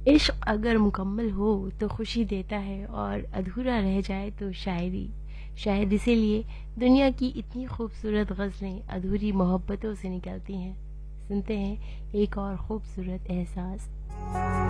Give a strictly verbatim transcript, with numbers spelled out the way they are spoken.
इश्क अगर मुकम्मल हो तो खुशी देता है और अधूरा रह जाए तो शायरी। शायद इसीलिए दुनिया की इतनी खूबसूरत गज़लें अधूरी मोहब्बतों से निकलती हैं। सुनते हैं एक और खूबसूरत एहसास।